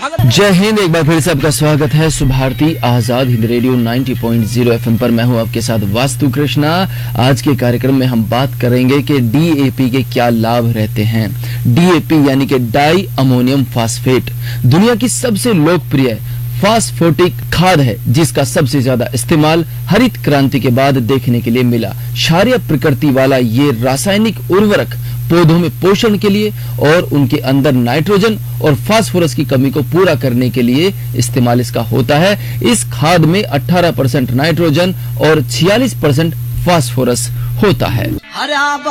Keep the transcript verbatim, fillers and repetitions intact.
जय हिंद। एक बार फिर से आपका स्वागत है सुभारती आजाद हिंद रेडियो नब्बे पॉइंट शून्य एफएम पर। मैं हूं आपके साथ वास्तु कृष्णा। आज के कार्यक्रम में हम बात करेंगे कि डीएपी के क्या लाभ रहते हैं। डीएपी यानी कि डाई अमोनियम फास्फेट दुनिया की सबसे लोकप्रिय फास्फोटिक खाद है, जिसका सबसे ज्यादा इस्तेमाल हरित क्रांति के बाद देखने के लिए मिला। क्षारीय प्रकृति वाला ये रासायनिक उर्वरक पौधों में पोषण के लिए और उनके अंदर नाइट्रोजन और फास्फोरस की कमी को पूरा करने के लिए इस्तेमाल इसका होता है। इस खाद में अठारह परसेंट नाइट्रोजन और छियालीस परसेंट फास्फोरस होता है।